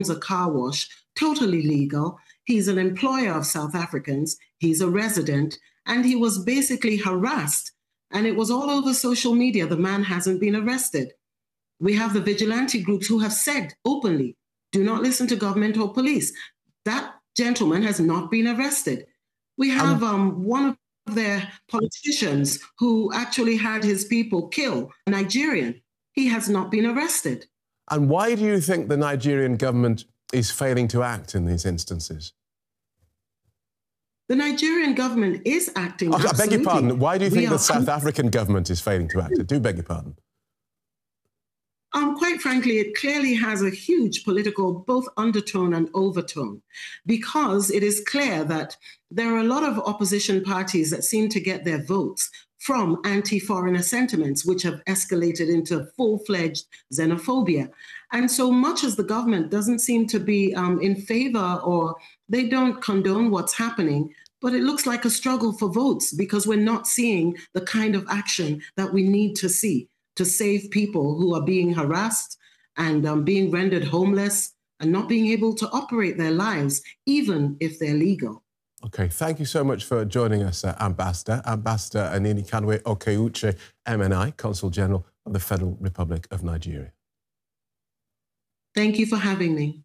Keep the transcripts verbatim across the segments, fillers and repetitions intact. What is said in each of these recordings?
a car wash, totally legal. He's an employer of South Africans. He's a resident, and he was basically harassed. And it was all over social media. The man hasn't been arrested. We have the vigilante groups who have said openly, do not listen to government or police. That gentleman has not been arrested. We have um, um, one of their politicians who actually had his people kill a Nigerian. He has not been arrested. And why do you think the Nigerian government is failing to act in these instances? The Nigerian government is acting. Oh, I beg your pardon. Why do you think we the South African government is failing to act? I do beg your pardon. Um, quite frankly, it clearly has a huge political both undertone and overtone, because it is clear that there are a lot of opposition parties that seem to get their votes from anti-foreigner sentiments, which have escalated into full-fledged xenophobia. And so much as the government doesn't seem to be um, in favor, or they don't condone what's happening, but it looks like a struggle for votes, because we're not seeing the kind of action that we need to see to save people who are being harassed and um, being rendered homeless and not being able to operate their lives, even if they're legal. OK, thank you so much for joining us, uh, Ambassador. Ambassador Anini-Kanwe Okeuche, M N I, Consul General of the Federal Republic of Nigeria. Thank you for having me.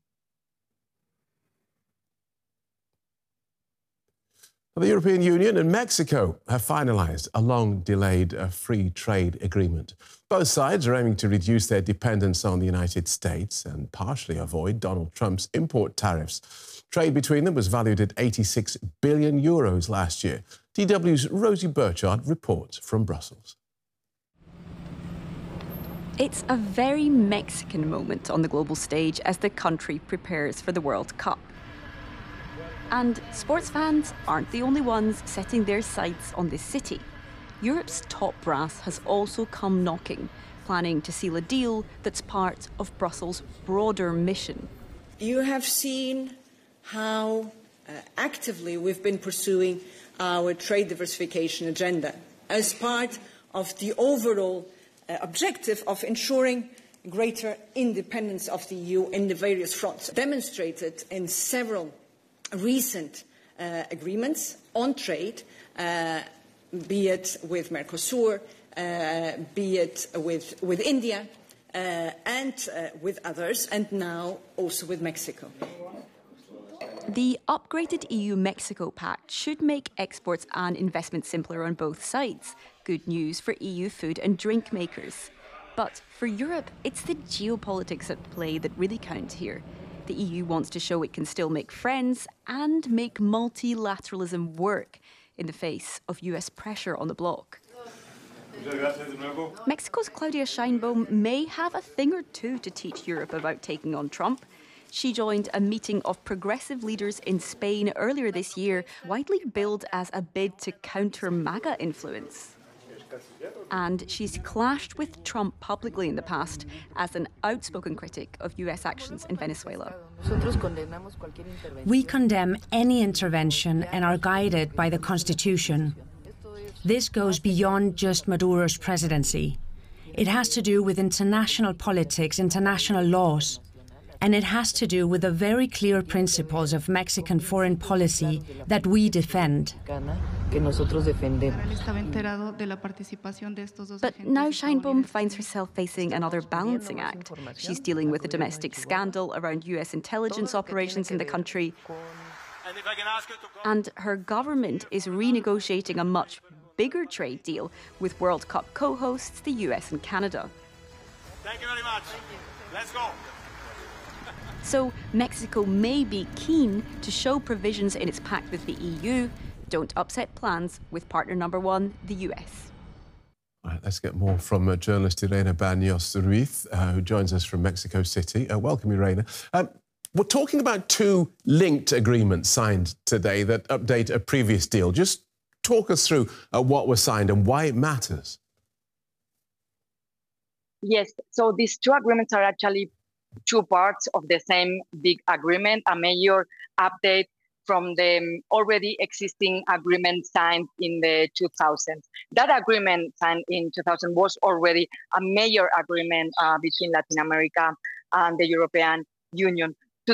The European Union and Mexico have finalised a long-delayed uh, free trade agreement. Both sides are aiming to reduce their dependence on the United States and partially avoid Donald Trump's import tariffs. Trade between them was valued at eighty-six billion euros last year. D W's Rosie Burchard reports from Brussels. It's a very Mexican moment on the global stage as the country prepares for the World Cup. And sports fans aren't the only ones setting their sights on this city. Europe's top brass has also come knocking, planning to seal a deal that's part of Brussels' broader mission. You have seen how uh, actively we've been pursuing our trade diversification agenda as part of the overall uh, objective of ensuring greater independence of the E U in the various fronts, demonstrated in several recent uh, agreements on trade, uh, be it with Mercosur, uh, be it with, with India, uh, and uh, with others, and now also with Mexico. The upgraded E U-Mexico Pact should make exports and investment simpler on both sides. Good news for E U food and drink makers. But for Europe, it's the geopolitics at play that really count here. The E U wants to show it can still make friends and make multilateralism work in the face of U S pressure on the bloc. Mexico's Claudia Sheinbaum may have a thing or two to teach Europe about taking on Trump. She joined a meeting of progressive leaders in Spain earlier this year, widely billed as a bid to counter MAGA influence. And she's clashed with Trump publicly in the past as an outspoken critic of U S actions in Venezuela. We condemn any intervention and are guided by the Constitution. This goes beyond just Maduro's presidency. It has to do with international politics, international laws. And it has to do with the very clear principles of Mexican foreign policy that we defend. But now Sheinbaum finds herself facing another balancing act. She's dealing with a domestic scandal around U S intelligence operations in the country. And her government is renegotiating a much bigger trade deal with World Cup co-hosts, the U S and Canada. Thank you very much. Let's go. So Mexico may be keen to show provisions in its pact with the E U don't upset plans with partner number one, the U S. All right, let's get more from uh, journalist Irene Baños Ruiz, uh, who joins us from Mexico City. Uh, welcome, Irene. Um, we're talking about two linked agreements signed today that update a previous deal. Just talk us through uh, what was signed and why it matters. Yes, so these two agreements are actually two parts of the same big agreement, a major update from the already existing agreement signed in the two thousands. That agreement signed in two thousand was already a major agreement uh, between Latin America and the European Union.